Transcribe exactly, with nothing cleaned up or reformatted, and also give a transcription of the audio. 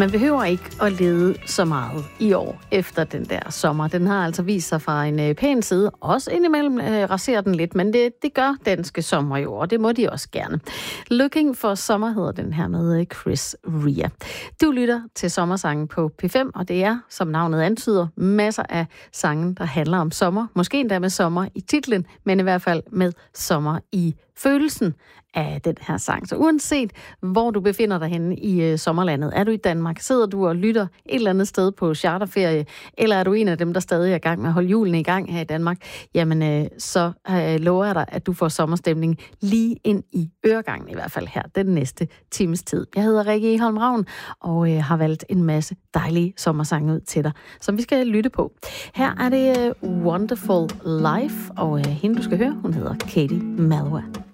Man behøver ikke at lede så meget i år efter den der sommer. Den har altså vist sig fra en øh, pæn side. Også indimellem øh, raserer den lidt, men det, det gør danske sommer jo, og det må de også gerne. Looking for Summer hedder den her med Chris Rea. Du lytter til sommersangen på P fem, og det er, som navnet antyder, masser af sange, der handler om sommer. Måske endda med sommer i titlen, men i hvert fald med sommer i følelsen af den her sang. Så uanset hvor du befinder dig henne i øh, sommerlandet, er du i Danmark, sidder du og lytter et eller andet sted på charterferie, eller er du en af dem, der stadig er i gang med at holde hjulene i gang her i Danmark, jamen øh, så øh, lover jeg dig, at du får sommerstemning lige ind i øregangen, i hvert fald her den næste times tid. Jeg hedder Rikke Egholm Ravn, og øh, har valgt en masse dejlige sommersange ud til dig, som vi skal lytte på. Her er det øh, Wonderful Life, og øh, hende du skal høre, hun hedder Katie Melua.